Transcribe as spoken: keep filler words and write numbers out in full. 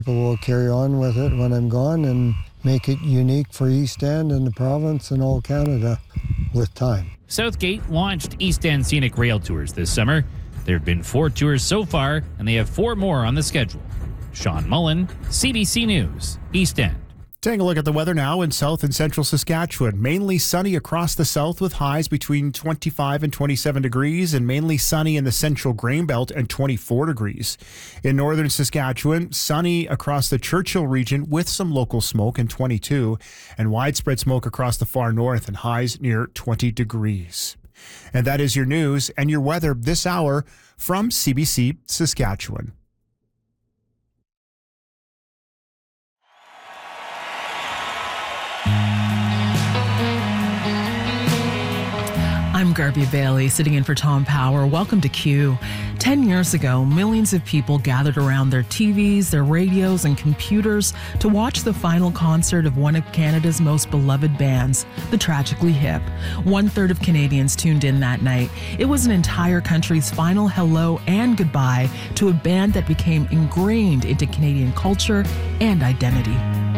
We'll carry on with it when I'm gone and make it unique for East End and the province and all Canada with time. Southgate launched East End Scenic Rail Tours this summer. There have been four tours so far, and they have four more on the schedule. Sean Mullen, C B C News, East End. Taking a look at the weather now in south and central Saskatchewan. Mainly sunny across the south with highs between twenty-five and twenty-seven degrees, and mainly sunny in the central grain belt and twenty-four degrees. In northern Saskatchewan, sunny across the Churchill region with some local smoke and twenty-two, and widespread smoke across the far north and highs near twenty degrees. And that is your news and your weather this hour from C B C Saskatchewan. I'm Garby Bailey, sitting in for Tom Power. Welcome to Q. Ten years ago, millions of people gathered around their T Vs, their radios, and computers to watch the final concert of one of Canada's most beloved bands, the Tragically Hip. One third of Canadians tuned in that night. It was an entire country's final hello and goodbye to a band that became ingrained into Canadian culture and identity.